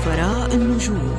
سفراء النجوم.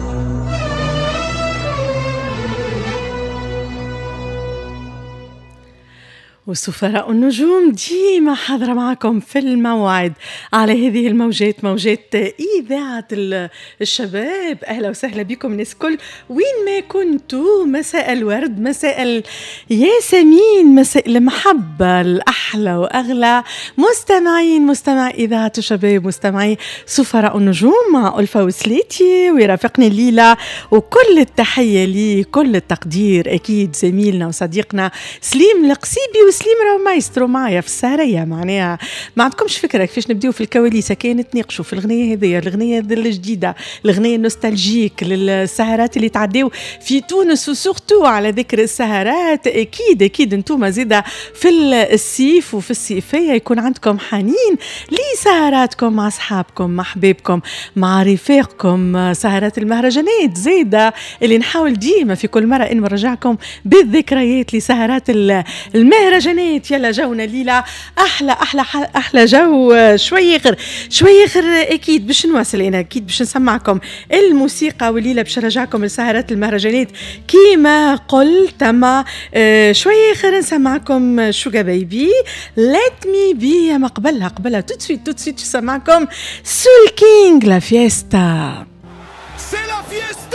وسفراء النجوم ديما حاضرة معكم في الموعد على هذه الموجات، موجات إذاعة الشباب. أهلا وسهلا بكم الناس كل وين ما كنتوا. مساء الورد، مساء الياسمين، مساء المحبة الأحلى وأغلى مستمعي إذاعة الشباب، مستمعي سفراء النجوم مع ألفا وسليتي، ويرافقني الليلة وكل التحية لي كل التقدير أكيد زميلنا وصديقنا سليم القصيبي. سليم راهو مايسترو معايا في السهرية، معناها ما عندكمش فكرة كيفاش نبديو في الكواليس كان نتناقشوا في الغنية هذه، الغنية الجديدة، الغنية النوستالجيك للسهرات اللي تعديو في تونس، وسورتو على ذكر السهرات أكيد انتوما زيدا في الصيف وفي الصيفية يكون عندكم حنين لسهراتكم مع أصحابكم مع حبيبكم مع رفاقكم، سهرات المهرجانات زيدا اللي نحاول ديما في كل مرة إن نرجعكم بالذكريات لسهرات المهرجانات. يلا جونا ليلة أحلى جو، شوي غير أكيد باش نواصل أنا، أكيد باش نسمعكم الموسيقى، والليلة باش نرجعكم لسهرات المهرجانات كيما قلت. أما شوي غير نسمعكم شوغا بيبي let me be. ما قبلها توت سويت نسمعكم سول كينج لا فيستا. C'est la fiesta.